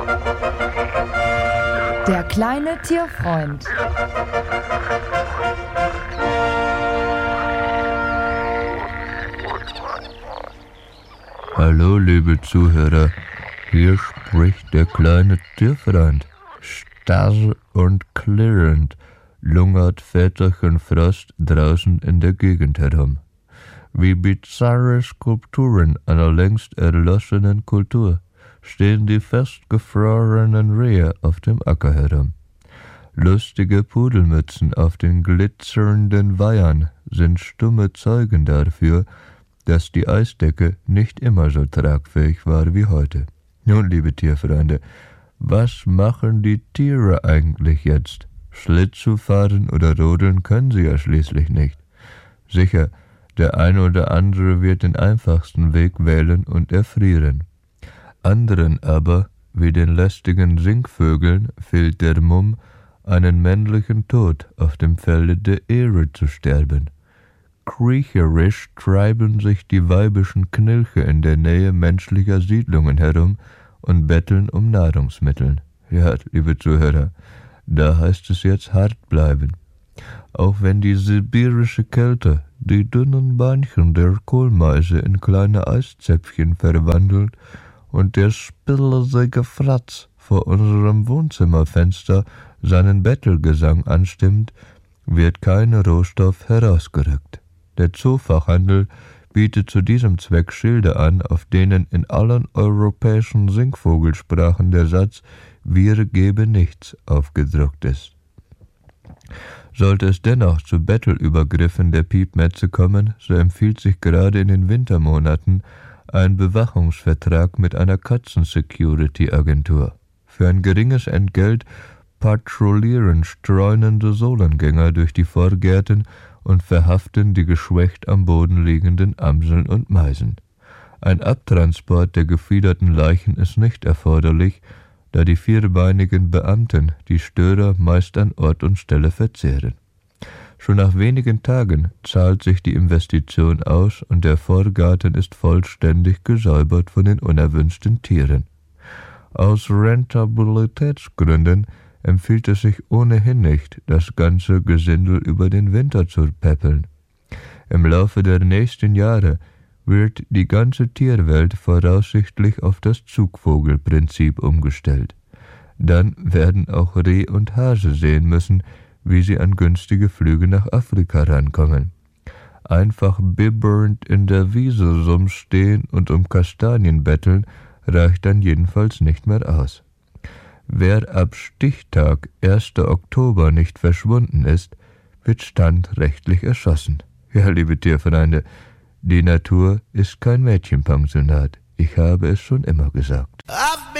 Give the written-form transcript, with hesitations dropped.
Der kleine Tierfreund. Hallo, liebe Zuhörer, hier spricht der kleine Tierfreund. Starr und klirrend lungert Väterchen Frost draußen in der Gegend herum. Wie bizarre Skulpturen einer längst erloschenen Kultur stehen die festgefrorenen Rehe auf dem Acker herum. Lustige Pudelmützen auf den glitzernden Weihern sind stumme Zeugen dafür, dass die Eisdecke nicht immer so tragfähig war wie heute. Nun, liebe Tierfreunde, was machen die Tiere eigentlich jetzt? Schlittschuh fahren oder rodeln können sie ja schließlich nicht. Sicher, der eine oder andere wird den einfachsten Weg wählen und erfrieren. Anderen aber, wie den lästigen Singvögeln, fehlt der Mumm, einen männlichen Tod auf dem Felde der Ehre zu sterben. Kriecherisch treiben sich die weibischen Knilche in der Nähe menschlicher Siedlungen herum und betteln um Nahrungsmittel. Ja, liebe Zuhörer, da heißt es jetzt hart bleiben. Auch wenn die sibirische Kälte die dünnen Beinchen der Kohlmeise in kleine Eiszäpfchen verwandelt und der spillisige Fratz vor unserem Wohnzimmerfenster seinen Bettelgesang anstimmt, wird kein Rohstoff herausgerückt. Der Zoofachhandel bietet zu diesem Zweck Schilder an, auf denen in allen europäischen Singvogelsprachen der Satz »Wir geben nichts« aufgedruckt ist. Sollte es dennoch zu Bettelübergriffen der Piepmetze kommen, so empfiehlt sich gerade in den Wintermonaten ein Bewachungsvertrag mit einer Katzen-Security-Agentur. Für ein geringes Entgelt patrouillieren streunende Sohlengänger durch die Vorgärten und verhaften die geschwächt am Boden liegenden Amseln und Meisen. Ein Abtransport der gefiederten Leichen ist nicht erforderlich, da die vierbeinigen Beamten die Störer meist an Ort und Stelle verzehren. Schon nach wenigen Tagen zahlt sich die Investition aus und der Vorgarten ist vollständig gesäubert von den unerwünschten Tieren. Aus Rentabilitätsgründen empfiehlt es sich ohnehin nicht, das ganze Gesindel über den Winter zu päppeln. Im Laufe der nächsten Jahre wird die ganze Tierwelt voraussichtlich auf das Zugvogelprinzip umgestellt. Dann werden auch Reh und Hase sehen müssen, wie sie an günstige Flüge nach Afrika rankommen. Einfach bibbernd in der Wiese stehen und um Kastanien betteln, reicht dann jedenfalls nicht mehr aus. Wer ab Stichtag 1. Oktober nicht verschwunden ist, wird standrechtlich erschossen. Ja, liebe Tierfreunde, die Natur ist kein Mädchenpensionat. Ich habe es schon immer gesagt.